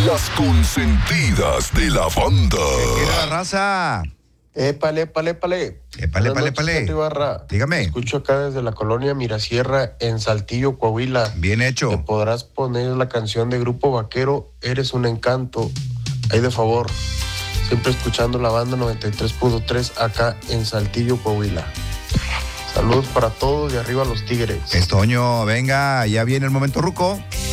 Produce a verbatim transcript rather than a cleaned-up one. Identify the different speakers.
Speaker 1: Las consentidas de la banda.
Speaker 2: ¿Qué quiere la raza?
Speaker 3: Épale, épale, épale.
Speaker 2: Épale, épale, épale. Dígame.
Speaker 3: Escucho acá desde la colonia Mirasierra, en Saltillo, Coahuila.
Speaker 2: Bien hecho.
Speaker 3: Te podrás poner la canción de Grupo Vaquero, Eres un Encanto. Ahí de favor. Siempre escuchando la banda noventa y tres punto tres acá en Saltillo, Coahuila. Saludos para todos y arriba los Tigres.
Speaker 2: Estoño, venga, ya viene el momento ruco.